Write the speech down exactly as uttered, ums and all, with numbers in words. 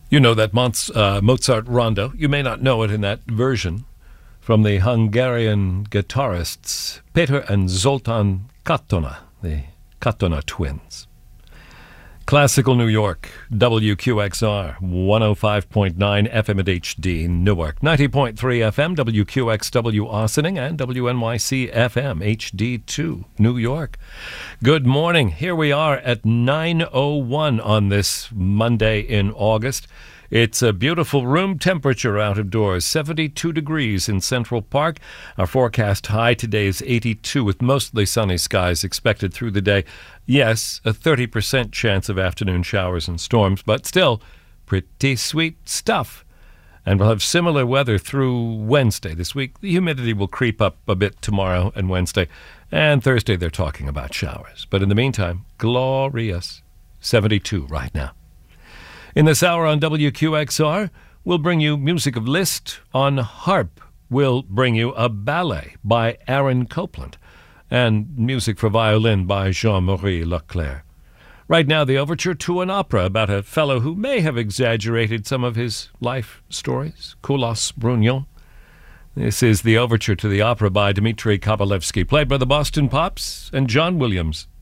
You know that Mons, uh, Mozart rondo. You may not know it in that version from the Hungarian guitarists Peter and Zoltán Katona, the Katona twins. Classical New York, W Q X R, one oh five point nine F M at H D, Newark, ninety point three F M, W Q X W Austining, and W N Y C F M, H D two, New York. Good morning. Here we are at nine oh one on this Monday in August. It's a beautiful room temperature out of doors, seventy-two degrees in Central Park. Our forecast high today is eighty-two, with mostly sunny skies expected through the day. Yes, a thirty percent chance of afternoon showers and storms, but still pretty sweet stuff. And we'll have similar weather through Wednesday this week. The humidity will creep up a bit tomorrow and Wednesday. And Thursday they're talking about showers. But in the meantime, glorious. seventy-two right now. In this hour on W Q X R, we'll bring you music of Liszt. On harp, we'll bring you a ballet by Aaron Copland and music for violin by Jean-Marie Leclerc. Right now, the overture to an opera about a fellow who may have exaggerated some of his life stories, Koulos Brugnon. This is the overture to the opera by Dmitri Kabalevsky, played by the Boston Pops and John Williams.